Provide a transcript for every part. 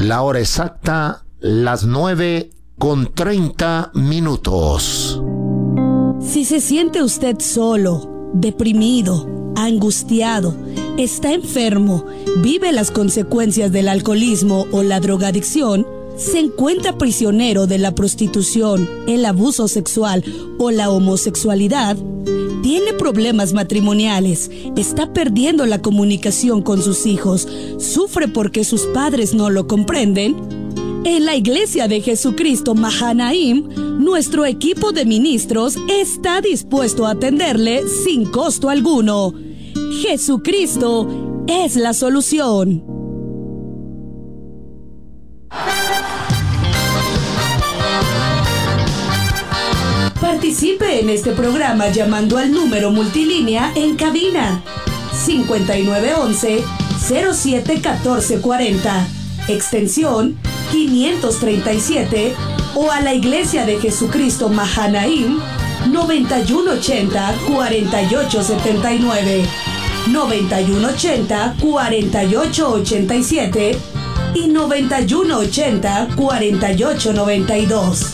La hora exacta, las 9:30. Si se siente usted solo, deprimido, angustiado, está enfermo, vive las consecuencias del alcoholismo o la drogadicción, se encuentra prisionero de la prostitución, el abuso sexual o la homosexualidad, tiene problemas matrimoniales, está perdiendo la comunicación con sus hijos, sufre porque sus padres no lo comprenden, en la Iglesia de Jesucristo Mahanaim, nuestro equipo de ministros está dispuesto a atenderle sin costo alguno. Jesucristo es la solución. Participe en este programa llamando al número multilínea en cabina 5911-071440, extensión 537, o a la Iglesia de Jesucristo Mahanaim 9180-4879, 9180-4887 y 9180-4892.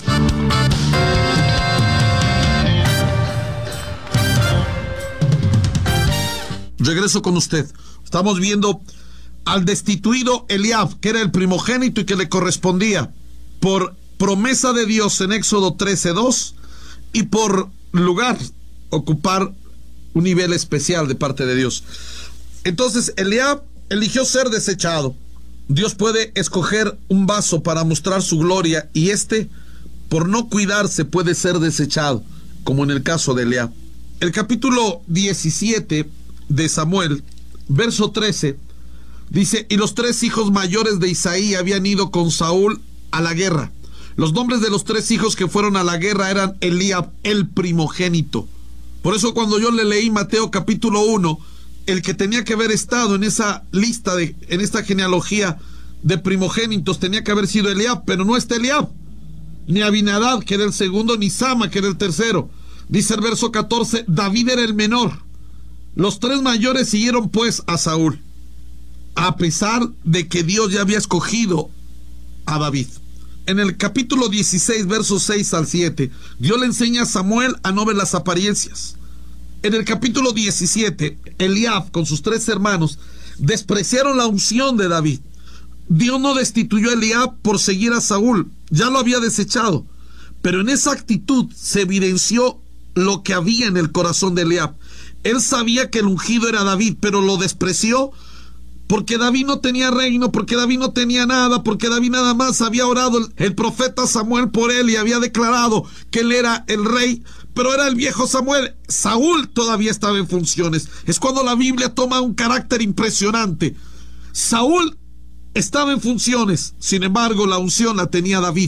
Regreso con usted. Estamos viendo al destituido Eliab, que era el primogénito y que le correspondía por promesa de Dios en Éxodo 13:2 y por lugar ocupar un nivel especial de parte de Dios. Entonces Eliab eligió ser desechado. Dios puede escoger un vaso para mostrar su gloria y por no cuidarse, puede ser desechado, como en el caso de Eliab. El capítulo 17 de Samuel, verso 13, dice: y los 3 hijos mayores de Isaí habían ido con Saúl a la guerra. Los nombres de los 3 hijos que fueron a la guerra eran Eliab, el primogénito. Por eso cuando yo le leí Mateo capítulo 1, el que tenía que haber estado en esa lista, en esta genealogía de primogénitos, tenía que haber sido Eliab, pero no está Eliab, ni Abinadab, que era el segundo, ni Sama, que era el tercero. Dice el verso 14, David era el menor. Los 3 mayores siguieron pues a Saúl, a pesar de que Dios ya había escogido a David. En el capítulo 16, versos 6 al 7, Dios le enseña a Samuel a no ver las apariencias. En el capítulo 17, Eliab con sus 3 hermanos despreciaron la unción de David. Dios no destituyó a Eliab por seguir a Saúl, ya lo había desechado, pero en esa actitud se evidenció lo que había en el corazón de Eliab. Él sabía que el ungido era David, pero lo despreció porque David no tenía reino, porque David no tenía nada, porque David nada más había orado el profeta Samuel por él y había declarado que él era el rey, pero era el viejo Samuel. Saúl todavía estaba en funciones. Es cuando la Biblia toma un carácter impresionante. Saúl estaba en funciones, sin embargo la unción la tenía David.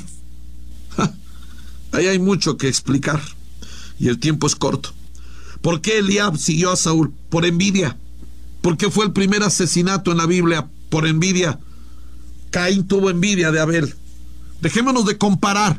Ahí hay mucho que explicar y el tiempo es corto. ¿Por qué Eliab siguió a Saúl? Por envidia. ¿Por qué fue el primer asesinato en la Biblia? Por envidia. Caín tuvo envidia de Abel. Dejémonos de comparar.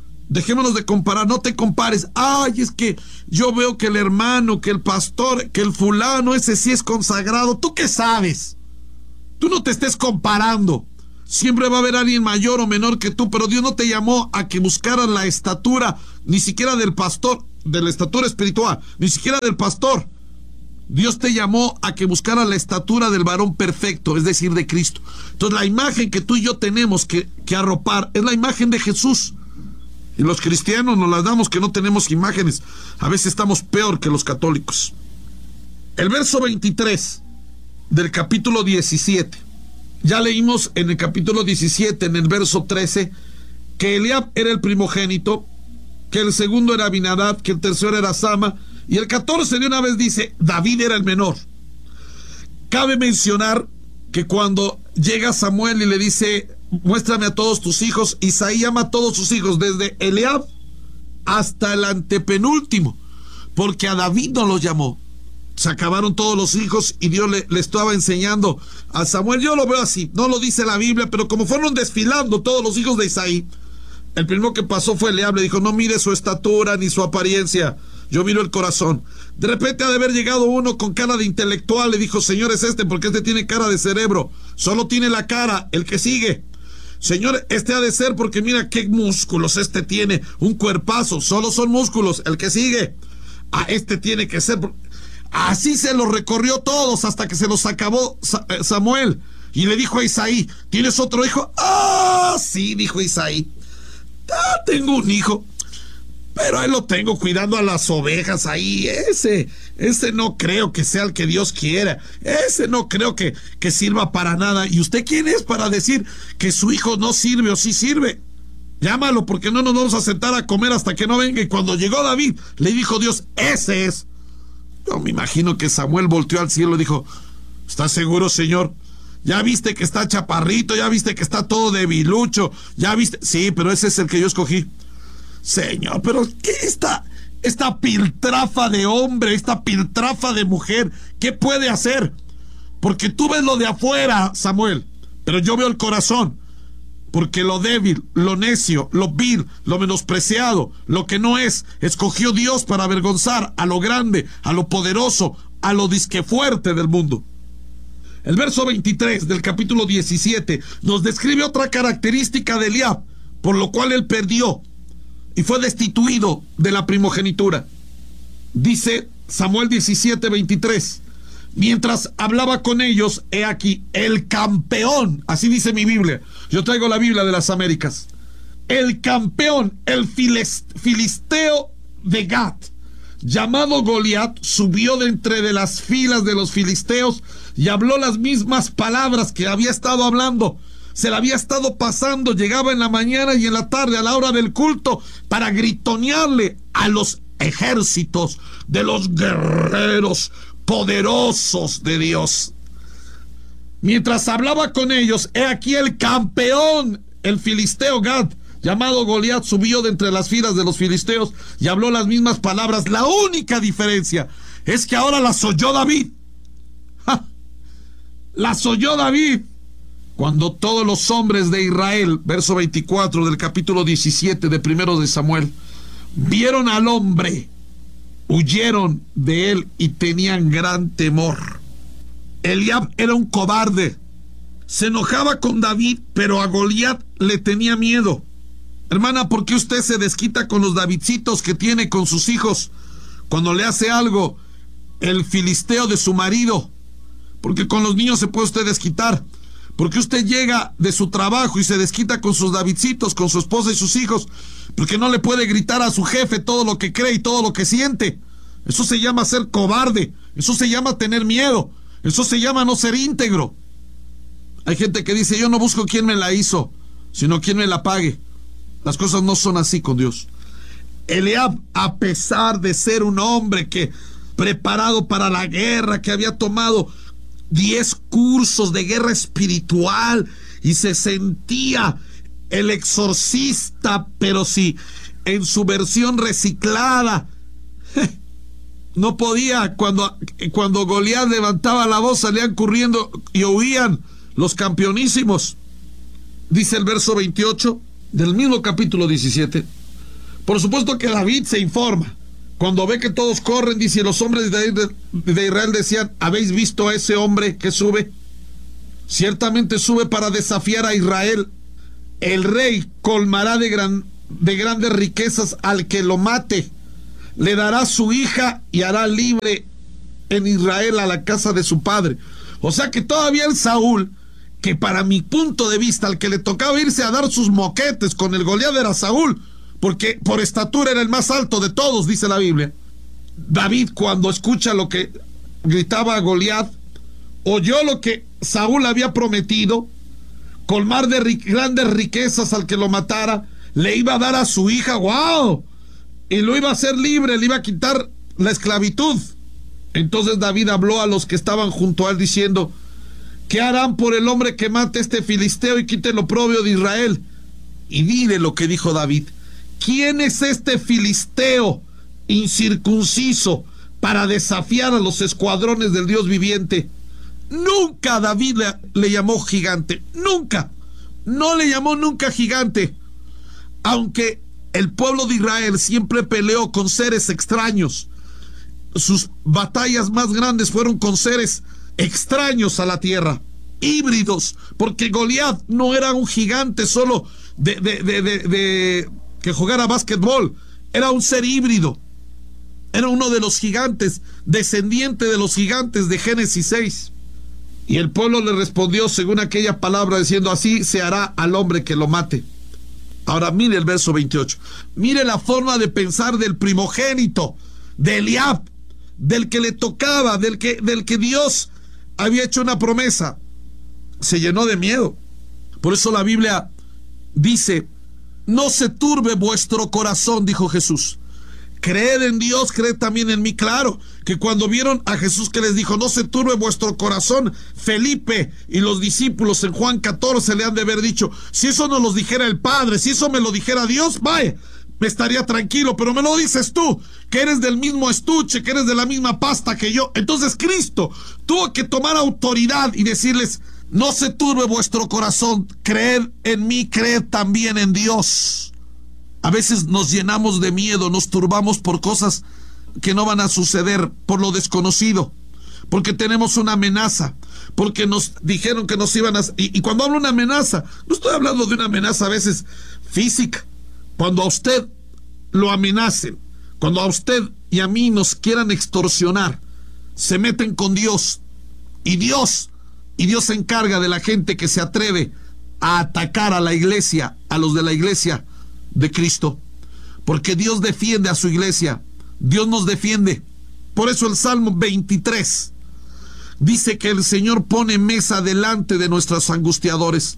No te compares. Ay, es que yo veo que el hermano, que el pastor, que el fulano, ese sí es consagrado. ¿Tú qué sabes? Tú no te estés comparando. Siempre va a haber alguien mayor o menor que tú, pero Dios no te llamó a que buscaras la estatura, ni siquiera del pastor, de la estatura espiritual, ni siquiera del pastor. Dios te llamó a que buscaras la estatura del varón perfecto, es decir, de Cristo. Entonces la imagen que tú y yo tenemos que arropar es la imagen de Jesús. Y los cristianos nos las damos que no tenemos imágenes. A veces estamos peor que los católicos. El verso 23 del capítulo 17. Ya leímos en el capítulo 17, en el verso 13, que Eliab era el primogénito, que el segundo era Abinadab, que el tercero era Sama, y el 14 de una vez dice, David era el menor. Cabe mencionar que cuando llega Samuel y le dice, muéstrame a todos tus hijos, Isaí llama a todos sus hijos, desde Eliab hasta el antepenúltimo, porque a David no los llamó. Se acabaron todos los hijos y Dios le estaba enseñando a Samuel. Yo lo veo así, no lo dice la Biblia, pero como fueron desfilando todos los hijos de Isaí, el primero que pasó fue Eliab. Le dijo, no mire su estatura ni su apariencia, yo miro el corazón. De repente ha de haber llegado uno con cara de intelectual, le dijo, señor, es porque este tiene cara de cerebro, solo tiene la cara, el que sigue. Señor, este ha de ser porque mira qué músculos este tiene, un cuerpazo, solo son músculos. El que sigue, este tiene que ser. Así se los recorrió todos hasta que se los acabó Samuel. Y le dijo a Isaí, ¿tienes otro hijo? Sí, dijo Isaí. Tengo un hijo, pero ahí lo tengo cuidando a las ovejas ahí. Ese no creo que sea el que Dios quiera. Ese no creo que sirva para nada. ¿Y usted quién es para decir que su hijo no sirve o sí sirve? Llámalo, porque no nos vamos a sentar a comer hasta que no venga. Y cuando llegó David, le dijo Dios, ese es. Yo me imagino que Samuel volteó al cielo y dijo, ¿estás seguro, Señor? Ya viste que está chaparrito, ya viste que está todo debilucho, ya viste. Sí, pero ese es el que yo escogí. Señor, pero ¿qué esta piltrafa de hombre, esta piltrafa de mujer, qué puede hacer? Porque tú ves lo de afuera, Samuel, pero yo veo el corazón. Porque lo débil, lo necio, lo vil, lo menospreciado, lo que no es, escogió Dios para avergonzar a lo grande, a lo poderoso, a lo disque fuerte del mundo. El verso 23 del capítulo 17 nos describe otra característica de Eliab, por lo cual él perdió y fue destituido de la primogenitura. Dice Samuel 17:23, mientras hablaba con ellos, he aquí, el campeón, así dice mi Biblia, yo traigo la Biblia de las Américas, el campeón, el filisteo de Gat, llamado Goliat, subió de entre de las filas de los filisteos y habló las mismas palabras que había estado hablando. Se la había estado pasando, llegaba en la mañana y en la tarde a la hora del culto para gritonearle a los ejércitos de los guerreros poderosos de Dios. Mientras hablaba con ellos, he aquí el campeón, el filisteo Gad, llamado Goliat, subió de entre las filas de los filisteos y habló las mismas palabras. La única diferencia es que ahora las oyó David. Las oyó David. Cuando todos los hombres de Israel, verso 24 del capítulo 17 de primero de Samuel, vieron al hombre, huyeron de él y tenían gran temor. Eliab era un cobarde, se enojaba con David, pero a Goliat le tenía miedo. Hermana, ¿por qué usted se desquita con los Davidcitos que tiene con sus hijos cuando le hace algo el filisteo de su marido? Porque con los niños se puede usted desquitar. Porque usted llega de su trabajo y se desquita con sus Davidcitos, con su esposa y sus hijos, porque no le puede gritar a su jefe todo lo que cree y todo lo que siente. Eso se llama ser cobarde, eso se llama tener miedo, eso se llama no ser íntegro. Hay gente que dice, yo no busco quién me la hizo, sino quién me la pague. Las cosas no son así con Dios. Eliab, a pesar de ser un hombre que preparado para la guerra, que había tomado 10 cursos de guerra espiritual y se sentía el exorcista, pero sí en su versión reciclada, no podía. Cuando Goliat levantaba la voz, salían corriendo y huían los campeonísimos. Dice el verso 28 del mismo capítulo 17. Por supuesto que David se informa. Cuando ve que todos corren, dice, los hombres de Israel decían, ¿habéis visto a ese hombre que sube? Ciertamente sube para desafiar a Israel. El rey colmará de grandes riquezas al que lo mate. Le dará su hija y hará libre en Israel a la casa de su padre. O sea que todavía el Saúl, que para mi punto de vista, al que le tocaba irse a dar sus moquetes con el Goliat era Saúl, porque por estatura era el más alto de todos, dice la Biblia. David, cuando escucha lo que gritaba Goliat, oyó lo que Saúl había prometido, colmar de grandes riquezas al que lo matara, le iba a dar a su hija, ¡wow! Y lo iba a hacer libre, le iba a quitar la esclavitud. Entonces David habló a los que estaban junto a él diciendo, ¿qué harán por el hombre que mate a este filisteo y quite el oprobio de Israel? Y mire lo que dijo David, ¿quién es este filisteo incircunciso para desafiar a los escuadrones del Dios viviente? Nunca David le llamó gigante, nunca, no le llamó nunca gigante, aunque el pueblo de Israel siempre peleó con seres extraños. Sus batallas más grandes fueron con seres extraños a la tierra. híbridos, porque Goliat no era un gigante solo de que jugara básquetbol, era un ser híbrido, era uno de los gigantes, descendiente de los gigantes de Génesis 6. Y el pueblo le respondió según aquella palabra, diciendo: así se hará al hombre que lo mate. Ahora mire el verso 28. Mire la forma de pensar del primogénito, de Eliab, del que le tocaba, del que Dios había hecho una promesa. Se llenó de miedo. Por eso la Biblia dice: no se turbe vuestro corazón, dijo Jesús. Creed en Dios, creed también en mí. Claro, que cuando vieron a Jesús que les dijo: no se turbe vuestro corazón, Felipe y los discípulos en Juan 14 le han de haber dicho: si eso nos lo dijera el Padre, si eso me lo dijera Dios, vaya, me estaría tranquilo, pero me lo dices tú, que eres del mismo estuche, que eres de la misma pasta que yo. Entonces Cristo tuvo que tomar autoridad y decirles: no se turbe vuestro corazón, creed en mí, creed también en Dios. A veces nos llenamos de miedo, nos turbamos por cosas que no van a suceder, por lo desconocido, porque tenemos una amenaza, porque nos dijeron que nos iban a... Y cuando hablo de una amenaza, no estoy hablando de una amenaza a veces física. Cuando a usted lo amenacen, cuando a usted y a mí nos quieran extorsionar, se meten con Dios, y Dios se encarga de la gente que se atreve a atacar a la iglesia, a los de la iglesia de Cristo, porque Dios defiende a su iglesia, Dios nos defiende. Por eso el Salmo 23 dice que el Señor pone mesa delante de nuestros angustiadores,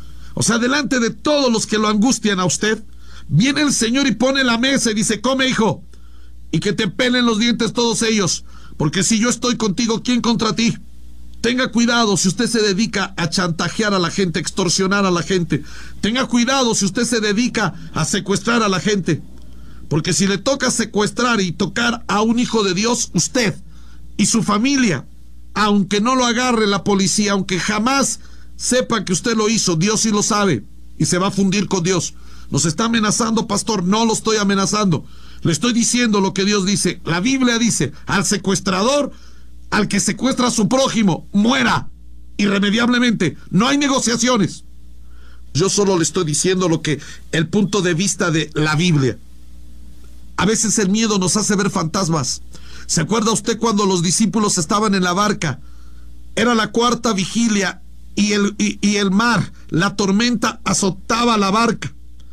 o sea, delante de todos los que lo angustian a usted. Viene el Señor y pone la mesa y dice: come, hijo, y que te pelen los dientes todos ellos, porque si yo estoy contigo, ¿quién contra ti? Tenga cuidado si usted se dedica a chantajear a la gente, extorsionar a la gente. Tenga cuidado si usted se dedica a secuestrar a la gente. Porque si le toca secuestrar y tocar a un hijo de Dios, usted y su familia, aunque no lo agarre la policía, aunque jamás sepa que usted lo hizo, Dios sí lo sabe y se va a fundir con Dios. ¿Nos está amenazando, pastor? No lo estoy amenazando. Le estoy diciendo lo que Dios dice. La Biblia dice: al secuestrador, al que secuestra a su prójimo, muera irremediablemente. No hay negociaciones. Yo solo le estoy diciendo lo que el punto de vista de la Biblia. A veces el miedo nos hace ver fantasmas. ¿Se acuerda usted cuando los discípulos estaban en la barca? Era la cuarta vigilia y el mar, la tormenta azotaba la barca.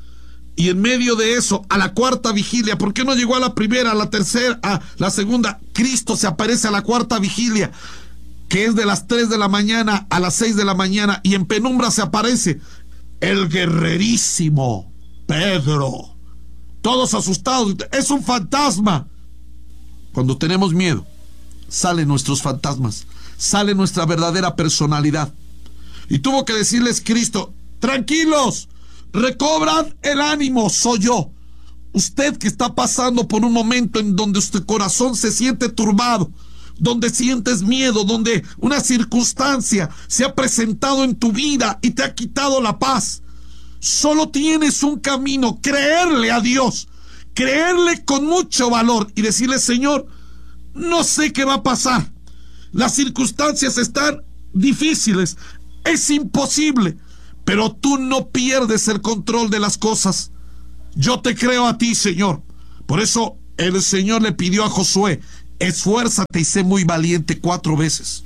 Y en medio de eso, a la cuarta vigilia, ¿por qué no llegó a la primera, a la tercera, a la segunda? Cristo se aparece a la cuarta vigilia, que es de las 3 de la mañana a las 6 de la mañana, y en penumbra se aparece el guerrerísimo Pedro. Todos asustados, es un fantasma. Cuando tenemos miedo, salen nuestros fantasmas, sale nuestra verdadera personalidad. Y tuvo que decirles Cristo: tranquilos, recobrad el ánimo, soy yo. Usted que está pasando por un momento en donde su corazón se siente turbado, donde sientes miedo, donde una circunstancia se ha presentado en tu vida y te ha quitado la paz, solo tienes un camino: creerle a Dios, creerle con mucho valor y decirle: Señor, no sé qué va a pasar, las circunstancias están difíciles, es imposible, pero tú no pierdes el control de las cosas. Yo te creo a ti, Señor. Por eso el Señor le pidió a Josué: esfuérzate y sé muy valiente 4 veces.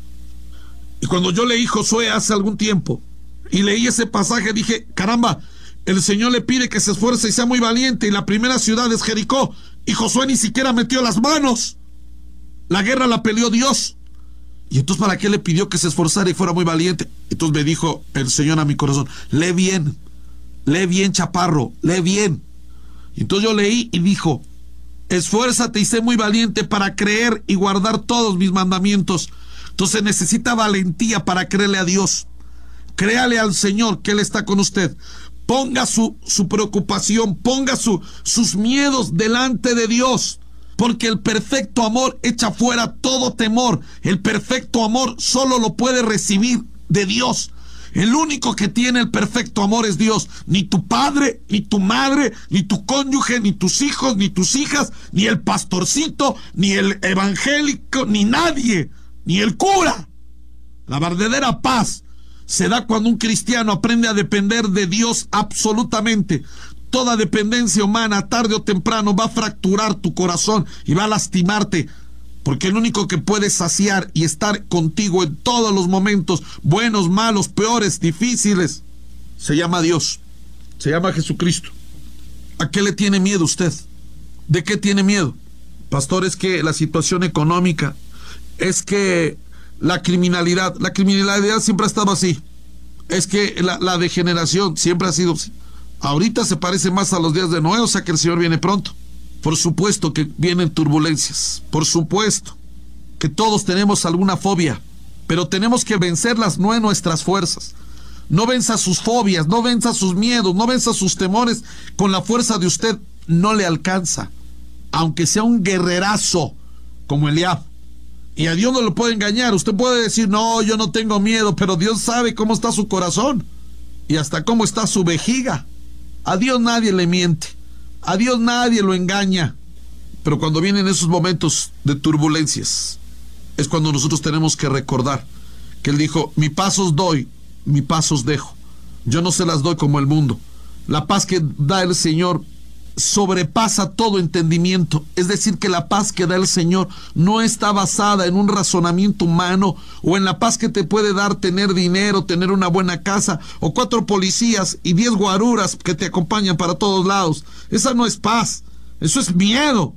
Y cuando yo leí Josué hace algún tiempo y leí ese pasaje, dije: caramba, el Señor le pide que se esfuerce y sea muy valiente, y la primera ciudad es Jericó, y Josué ni siquiera metió las manos. La guerra la peleó Dios. Y entonces, ¿para qué le pidió que se esforzara y fuera muy valiente? Entonces me dijo el Señor a mi corazón: lee bien, chaparro, lee bien. Y entonces yo leí y dijo: esfuérzate y sé muy valiente para creer y guardar todos mis mandamientos. Entonces necesita valentía para creerle a Dios. Créale al Señor que Él está con usted. Ponga su preocupación, ponga sus miedos delante de Dios. Porque el perfecto amor echa fuera todo temor. El perfecto amor solo lo puede recibir de Dios. El único que tiene el perfecto amor es Dios. Ni tu padre, ni tu madre, ni tu cónyuge, ni tus hijos, ni tus hijas, ni el pastorcito, ni el evangélico, ni nadie, ni el cura. La verdadera paz se da cuando un cristiano aprende a depender de Dios absolutamente. Toda dependencia humana, tarde o temprano, va a fracturar tu corazón y va a lastimarte, porque el único que puede saciar y estar contigo en todos los momentos, buenos, malos, peores, difíciles, se llama Dios, se llama Jesucristo. ¿A qué le tiene miedo usted? ¿De qué tiene miedo? Pastor, es que la situación económica, es que la criminalidad siempre ha estado así, es que la degeneración siempre ha sido así. Ahorita se parece más a los días de Noé, o sea que el Señor viene pronto. Por supuesto que vienen turbulencias, por supuesto que todos tenemos alguna fobia, pero tenemos que vencerlas, no en nuestras fuerzas. No venza sus fobias, no venza sus miedos, no venza sus temores. Con la fuerza de usted no le alcanza, aunque sea un guerrerazo como Eliab. Y a Dios no lo puede engañar. Usted puede decir, no, yo no tengo miedo, pero Dios sabe cómo está su corazón y hasta cómo está su vejiga. A Dios nadie le miente, a Dios nadie lo engaña. Pero cuando vienen esos momentos de turbulencias, es cuando nosotros tenemos que recordar que Él dijo, mi paz os doy, mi paz os dejo. Yo no se las doy como el mundo. La paz que da el Señor sobrepasa todo entendimiento. Es decir, que la paz que da el Señor no está basada en un razonamiento humano o en la paz que te puede dar tener dinero, tener una buena casa o 4 policías y 10 guaruras que te acompañan para todos lados. Esa no es paz, eso es miedo.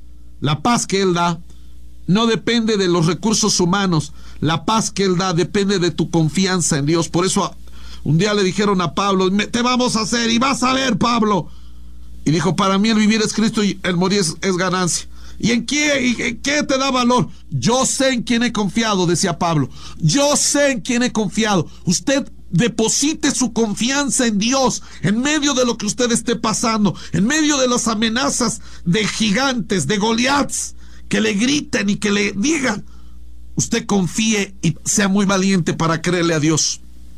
La paz que Él da no depende de los recursos humanos. La paz que Él da depende de tu confianza en Dios. Por eso un día le dijeron a Pablo, te vamos a hacer y vas a ver, Pablo. Y dijo, para mí el vivir es Cristo y el morir es ganancia. ¿Y en qué te da valor? Yo sé en quién he confiado, decía Pablo. Yo sé en quién he confiado. Usted deposite su confianza en Dios en medio de lo que usted esté pasando, en medio de las amenazas de gigantes, de Goliaths, que le griten y que le digan. Usted confíe y sea muy valiente para creerle a Dios.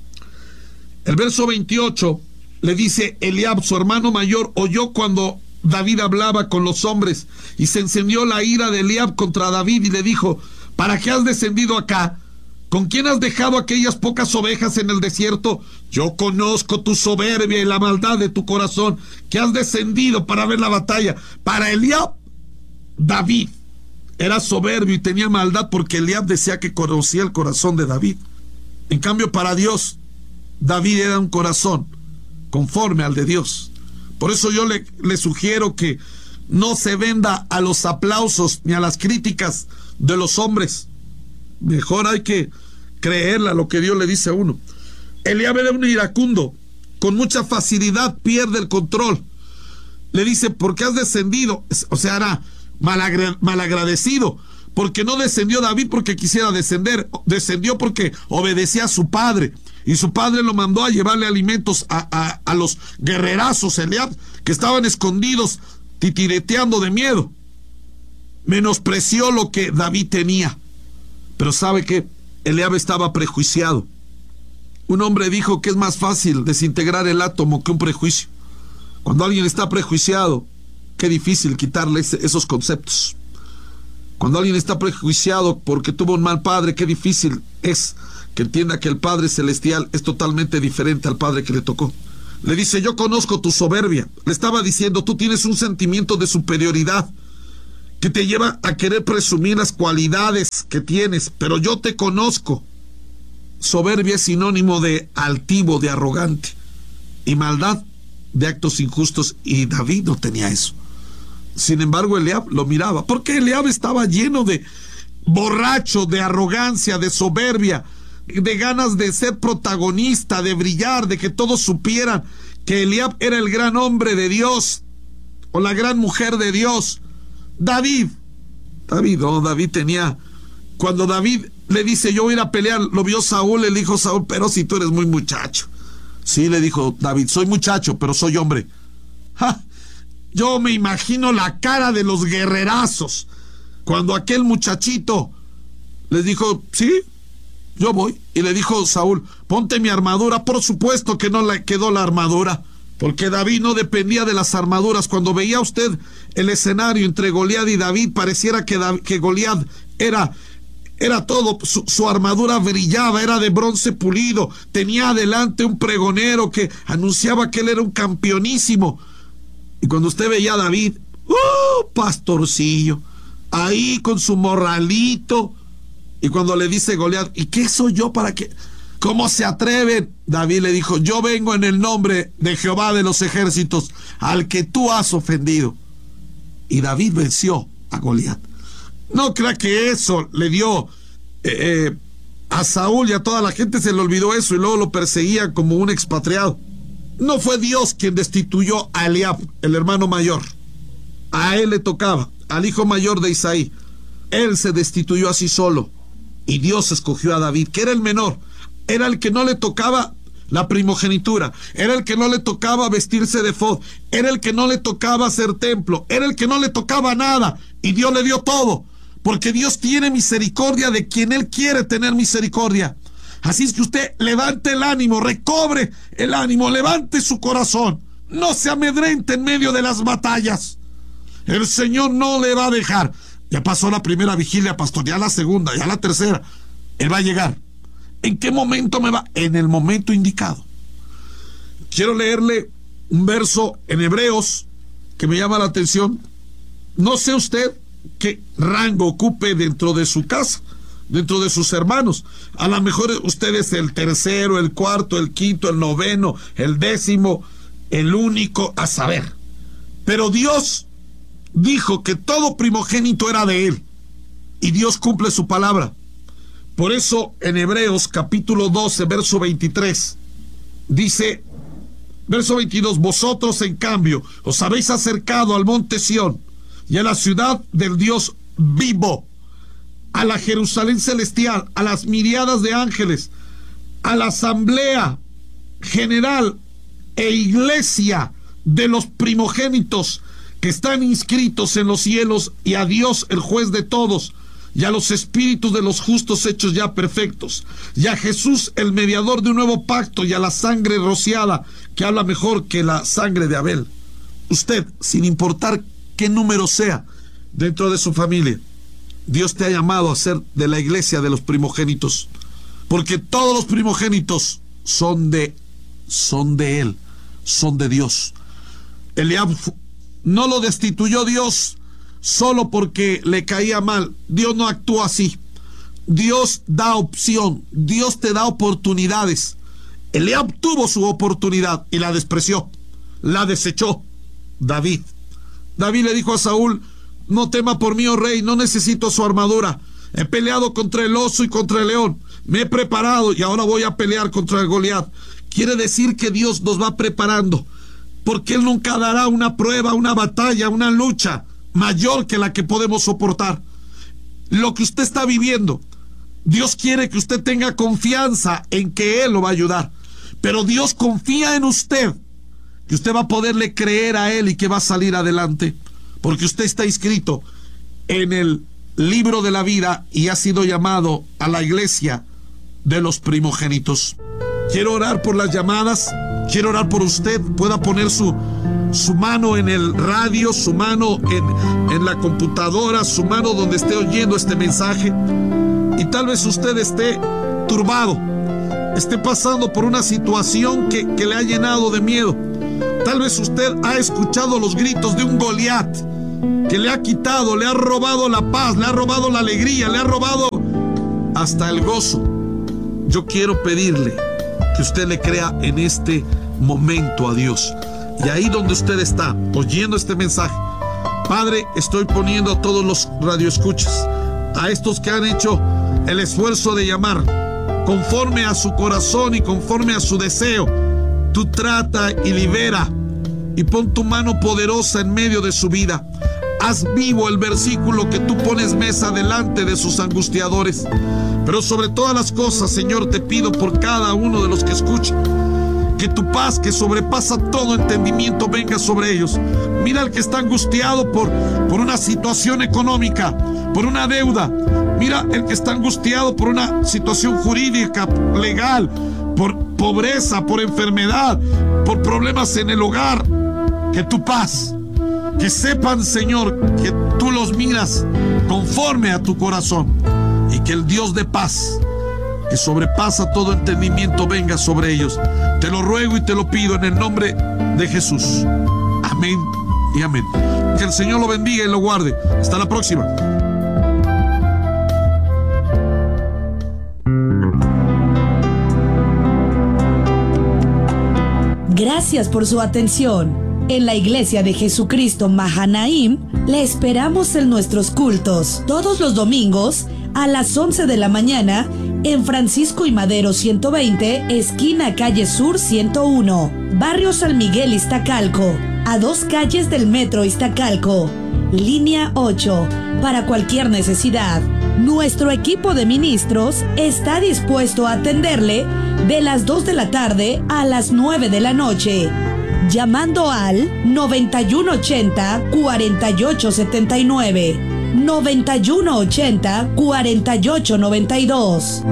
El verso 28 le dice, Eliab, su hermano mayor, oyó cuando David hablaba con los hombres y se encendió la ira de Eliab contra David y le dijo, ¿para qué has descendido acá? ¿Con quién has dejado aquellas pocas ovejas en el desierto? Yo conozco tu soberbia y la maldad de tu corazón, que has descendido para ver la batalla. Para Eliab, David era soberbio y tenía maldad porque Eliab decía que conocía el corazón de David. En cambio, para Dios, David era un corazón conforme al de Dios. Por eso yo le sugiero que no se venda a los aplausos ni a las críticas de los hombres. Mejor hay que creerle a lo que Dios le dice a uno. Eliab era un iracundo, con mucha facilidad pierde el control. Le dice, ¿por qué has descendido? O sea, era malagradecido, porque no descendió David porque quisiera descender, descendió porque obedecía a su padre. Y su padre lo mandó a llevarle alimentos a los guerrerazos Eliab, que estaban escondidos, titireteando de miedo. Menospreció lo que David tenía. Pero ¿sabe qué? Eliab estaba prejuiciado. Un hombre dijo que es más fácil desintegrar el átomo que un prejuicio. Cuando alguien está prejuiciado, qué difícil quitarle esos conceptos. Cuando alguien está prejuiciado porque tuvo un mal padre, qué difícil es que entienda que el Padre Celestial es totalmente diferente al Padre que le tocó. Le dice, yo conozco tu soberbia. Le estaba diciendo, tú tienes un sentimiento de superioridad que te lleva a querer presumir las cualidades que tienes, pero yo te conozco. Soberbia es sinónimo de altivo, de arrogante, y maldad de actos injustos, y David no tenía eso. Sin embargo, Eliab lo miraba, porque Eliab estaba lleno de borracho, de arrogancia, de soberbia, de ganas de ser protagonista, de brillar, de que todos supieran que Eliab era el gran hombre de Dios o la gran mujer de Dios. David tenía, cuando David le dice, yo voy a ir a pelear, lo vio Saúl, le dijo Saúl, pero si tú eres muy muchacho. Sí, le dijo David, soy muchacho, pero soy hombre. ¡Ja! Yo me imagino la cara de los guerrerazos cuando aquel muchachito les dijo, sí, yo voy. Y le dijo Saúl, ponte mi armadura. Por supuesto que no le quedó la armadura, porque David no dependía de las armaduras. Cuando veía usted el escenario entre Goliat y David, pareciera que Goliat era era todo, su armadura brillaba, era de bronce pulido, tenía adelante un pregonero que anunciaba que él era un campeonísimo. Y cuando usted veía a David, pastorcillo, ahí con su morralito, y cuando le dice Goliat, ¿y qué soy yo para qué? ¿Cómo se atreven? David le dijo, yo vengo en el nombre de Jehová de los ejércitos, al que tú has ofendido. Y David venció a Goliat. No crea que eso le dio a Saúl y a toda la gente, se le olvidó eso y luego lo perseguía como un expatriado. No fue Dios quien destituyó a Eliab, el hermano mayor. A él le tocaba, al hijo mayor de Isaí. Él se destituyó así solo. Y Dios escogió a David, que era el menor. Era el que no le tocaba la primogenitura. Era el que no le tocaba vestirse de efod. Era el que no le tocaba hacer templo. Era el que no le tocaba nada. Y Dios le dio todo. Porque Dios tiene misericordia de quien Él quiere tener misericordia. Así es que usted levante el ánimo, recobre el ánimo, levante su corazón. No se amedrente en medio de las batallas. El Señor no le va a dejar. Ya pasó la primera vigilia, pastor, ya la segunda, ya la tercera. Él va a llegar. ¿En qué momento me va? En el momento indicado. Quiero leerle un verso en Hebreos que me llama la atención. No sé usted qué rango ocupe dentro de su casa, dentro de sus hermanos. A lo mejor usted es el tercero, el cuarto, el quinto, el noveno, el décimo, el único, a saber. Pero Dios dijo que todo primogénito era de Él. Y Dios cumple su palabra. Por eso en Hebreos capítulo 12, verso 23, dice, verso 22, vosotros en cambio os habéis acercado al monte Sión y a la ciudad del Dios vivo, a la Jerusalén celestial, a las miriadas de ángeles, a la asamblea general e iglesia de los primogénitos que están inscritos en los cielos, y a Dios el juez de todos, y a los espíritus de los justos hechos ya perfectos, y a Jesús el mediador de un nuevo pacto, y a la sangre rociada que habla mejor que la sangre de Abel. Usted, sin importar qué número sea dentro de su familia, Dios te ha llamado a ser de la iglesia de los primogénitos, porque todos los primogénitos son de Él, son de Dios. Eliab no lo destituyó Dios solo porque le caía mal. Dios no actúa así. Dios da opción, Dios te da oportunidades. Eliab tuvo su oportunidad y la despreció, la desechó. David le dijo a Saúl, no tema por mí, oh rey, no necesito su armadura. He peleado contra el oso y contra el león. Me he preparado y ahora voy a pelear contra el Goliat. Quiere decir que Dios nos va preparando, porque Él nunca dará una prueba, una batalla, una lucha mayor que la que podemos soportar. Lo que usted está viviendo, Dios quiere que usted tenga confianza en que Él lo va a ayudar. Pero Dios confía en usted, que usted va a poderle creer a Él y que va a salir adelante, porque usted está inscrito en el libro de la vida y ha sido llamado a la iglesia de los primogénitos. Quiero orar por las llamadas, quiero orar por usted. Pueda poner su mano en el radio, su mano en la computadora, su mano donde esté oyendo este mensaje. Y tal vez usted esté turbado, esté pasando por una situación que le ha llenado de miedo. Tal vez usted ha escuchado los gritos de un Goliat que le ha quitado, le ha robado la paz, le ha robado la alegría, le ha robado hasta el gozo. Yo quiero pedirle que usted le crea en este momento a Dios. Y ahí donde usted está oyendo este mensaje, Padre, estoy poniendo a todos los radioescuchas, a estos que han hecho el esfuerzo de llamar conforme a su corazón y conforme a su deseo. Tú trata y libera y pon tu mano poderosa en medio de su vida. Haz vivo el versículo que tú pones mesa delante de sus angustiadores. Pero sobre todas las cosas, Señor, te pido por cada uno de los que escuchan, que tu paz, que sobrepasa todo entendimiento, venga sobre ellos. Mira al que está angustiado por una situación económica, por una deuda. Mira el que está angustiado por una situación jurídica, legal, por pobreza, por enfermedad, por problemas en el hogar. Que tu paz, que sepan, Señor, que tú los miras conforme a tu corazón. y que el Dios de paz, que sobrepasa todo entendimiento, venga sobre ellos. Te lo ruego y te lo pido en el nombre de Jesús. Amén y amén. Que el Señor lo bendiga y lo guarde. Hasta la próxima. Gracias por su atención. En la Iglesia de Jesucristo Mahanaim le esperamos en nuestros cultos todos los domingos a las 11 de la mañana en Francisco y Madero 120, esquina calle Sur 101, barrio San Miguel Iztacalco, a 2 calles del metro Iztacalco, línea 8, para cualquier necesidad. Nuestro equipo de ministros está dispuesto a atenderle de las 2 de la tarde a las 9 de la noche, llamando al 9180-4879, 9180-4892.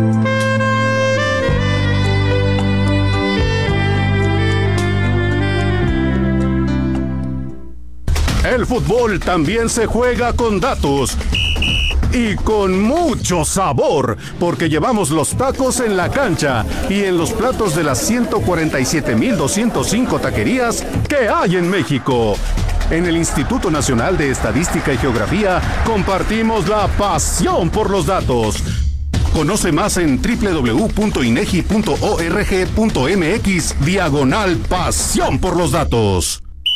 El fútbol también se juega con datos. Y con mucho sabor, porque llevamos los tacos en la cancha y en los platos de las 147,205 taquerías que hay en México. En el Instituto Nacional de Estadística y Geografía compartimos la pasión por los datos. Conoce más en www.inegi.org.mx/pasión por los datos.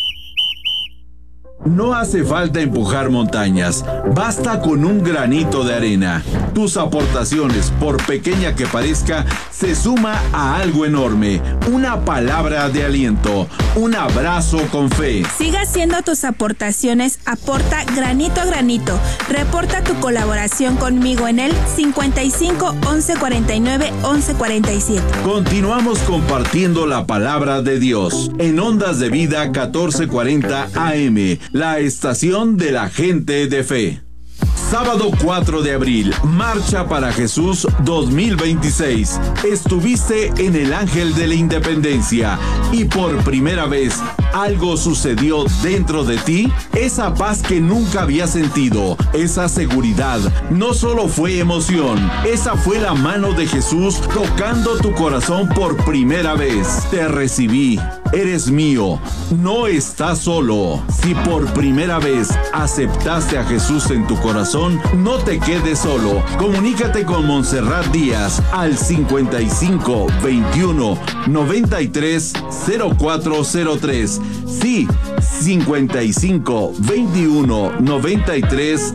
No hace falta empujar montañas, basta con un granito de arena. Tus aportaciones, por pequeña que parezca, se suma a algo enorme. Una palabra de aliento, un abrazo con fe. Siga haciendo tus aportaciones, aporta granito a granito. Reporta tu colaboración conmigo en el 55 11 49 11 47. Continuamos compartiendo la palabra de Dios en Ondas de Vida 1440 AM. La estación de la gente de fe. Sábado 4 de abril, Marcha para Jesús 2026. Estuviste en el Ángel de la Independencia y por primera vez algo sucedió dentro de ti. Esa paz que nunca habías sentido, esa seguridad, no solo fue emoción, esa fue la mano de Jesús tocando tu corazón por primera vez. Te recibí, eres mío, no estás solo. Si por primera vez aceptaste a Jesús en tu corazón, no te quedes solo. Comunícate con Montserrat Díaz al 55 21 93 0403. Sí, 55 21 93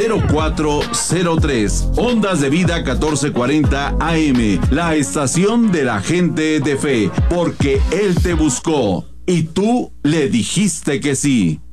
0403. Ondas de Vida 1440 AM, la estación de la gente de fe, porque Él te buscó y tú le dijiste que sí.